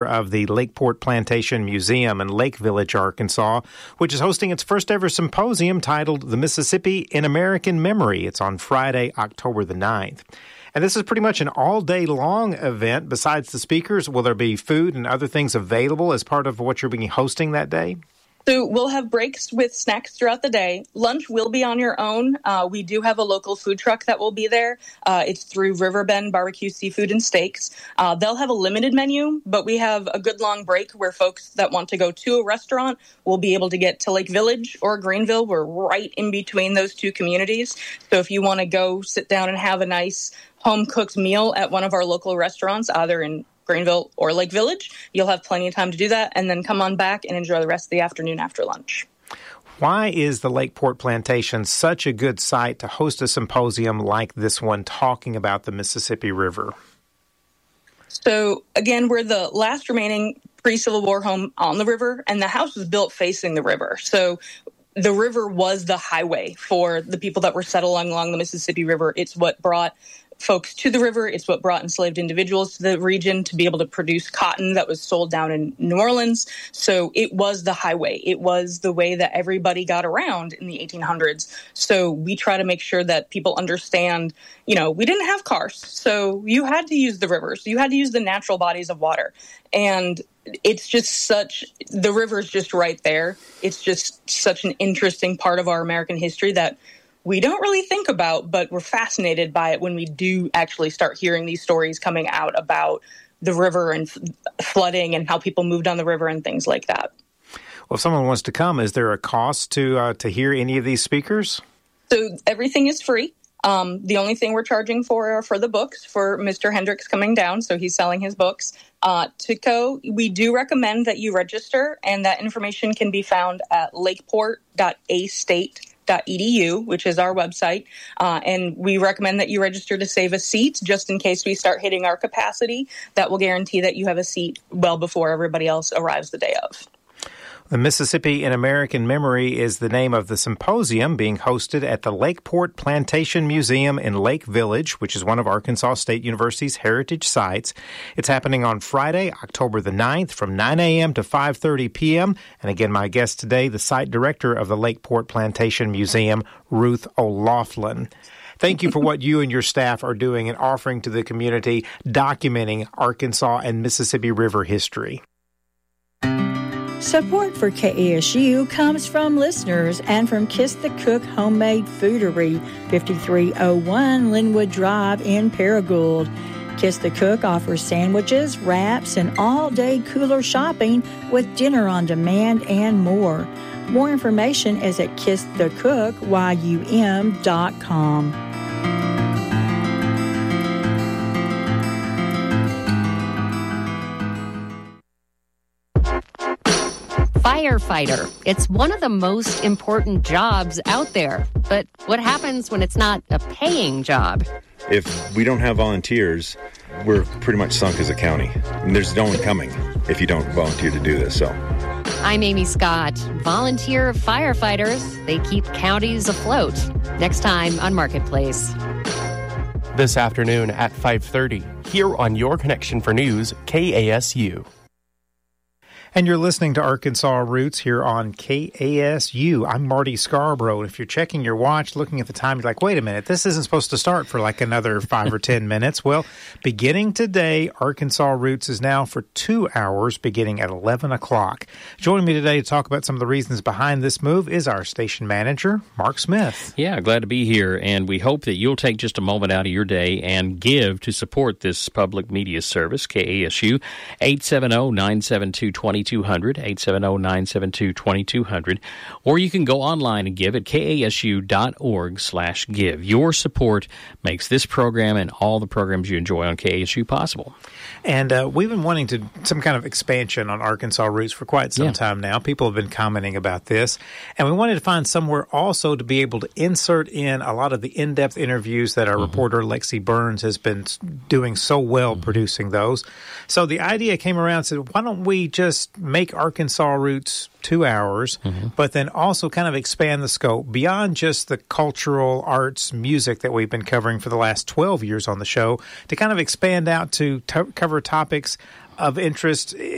of the Lakeport Plantation Museum in Lake Village, Arkansas, which is hosting its first ever symposium titled The Mississippi in American Memory. It's on Friday, October the 9th. And this is pretty much an all-day long event. Besides the speakers, will there be food and other things available as part of what you're being hosting that day? So we'll have breaks with snacks throughout the day. Lunch will be on your own. We do have a local food truck that will be there. It's through Riverbend Barbecue Seafood and Steaks. They'll have a limited menu, but we have a good long break where folks that want to go to a restaurant will be able to get to Lake Village or Greenville. We're right in between those two communities. So if you want to go sit down and have a nice home-cooked meal at one of our local restaurants, either in Greenville or Lake Village, you'll have plenty of time to do that, and then come on back and enjoy the rest of the afternoon after lunch. Why is the Lakeport Plantation such a good site to host a symposium like this one talking about the Mississippi River? So, again, we're the last remaining pre-Civil War home on the river, and the house was built facing the river. So the river was the highway for the people that were settling along the Mississippi River. It's what brought folks to the river. It's what brought enslaved individuals to the region to be able to produce cotton that was sold down in New Orleans. So it was the highway. It was the way that everybody got around in the 1800s. So we try to make sure that people understand, we didn't have cars. So you had to use the rivers. You had to use the natural bodies of water. And it's just the river's just right there. It's just such an interesting part of our American history that we don't really think about, but we're fascinated by it when we do actually start hearing these stories coming out about the river and flooding and how people moved on the river and things like that. Well, if someone wants to come, is there a cost to hear any of these speakers? So everything is free. The only thing we're charging for are for the books for Mr. Hendricks coming down, so he's selling his books. To go, we do recommend that you register, and that information can be found at lakeport.astate.edu, which is our website. And we recommend that you register to save a seat just in case we start hitting our capacity. That will guarantee that you have a seat well before everybody else arrives the day of. The Mississippi in American Memory is the name of the symposium being hosted at the Lakeport Plantation Museum in Lake Village, which is one of Arkansas State University's heritage sites. It's happening on Friday, October the 9th from 9 a.m. to 5:30 p.m. And again, my guest today, the site director of the Lakeport Plantation Museum, Ruth O'Laughlin. Thank you for what you and your staff are doing and offering to the community, documenting Arkansas and Mississippi River history. Support for KASU comes from listeners and from Kiss the Cook Homemade Foodery, 5301 Linwood Drive in Paragould. Kiss the Cook offers sandwiches, wraps, and all-day cooler shopping with dinner on demand and more. More information is at kissthecookyum.com. Firefighter. It's one of the most important jobs out there. But what happens when it's not a paying job? If we don't have volunteers, we're pretty much sunk as a county. And there's no one coming if you don't volunteer to do this. So, I'm Amy Scott. Volunteer firefighters. They keep counties afloat. Next time on Marketplace. This afternoon at 5:30, here on Your Connection for News, KASU. And you're listening to Arkansas Roots here on KASU. I'm Marty Scarborough. If you're checking your watch, looking at the time, you're like, wait a minute, this isn't supposed to start for like another 5 or 10 minutes. Well, beginning today, Arkansas Roots is now for 2 hours, beginning at 11 o'clock. Joining me today to talk about some of the reasons behind this move is our station manager, Mark Smith. Yeah, glad to be here, and we hope that you'll take just a moment out of your day and give to support this public media service, KASU, 870-972-2200, 870-972-2200, or you can go online and give at kasu.org/give. Your support makes this program and all the programs you enjoy on KASU possible. And we've been wanting some kind of expansion on Arkansas Roots for quite some time now. People have been commenting about this. And we wanted to find somewhere also to be able to insert in a lot of the in-depth interviews that our reporter Lexi Burns has been doing so well producing those. So the idea came around and said, why don't we just make Arkansas Roots 2 hours, but then also kind of expand the scope beyond just the cultural arts music that we've been covering for the last 12 years on the show, to kind of expand out to cover topics of interest